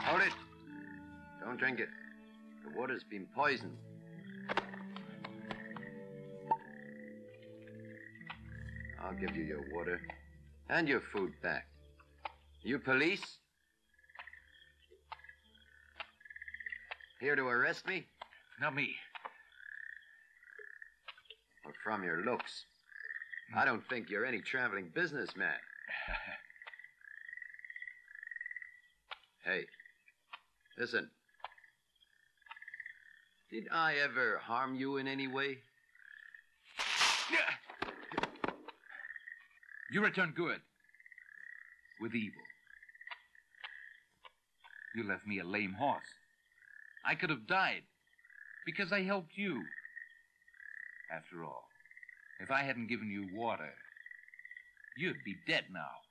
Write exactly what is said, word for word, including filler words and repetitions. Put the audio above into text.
Hold it. Don't drink it. The water's been poisoned. I'll give you your water and your food back. You police? Here to arrest me? Not me. Well, from your looks, I don't think you're any traveling businessman. Hey, listen. Did I ever harm you in any way? You return good with evil. You left me a lame horse. I could have died because I helped you. After all, if I hadn't given you water, you'd be dead now.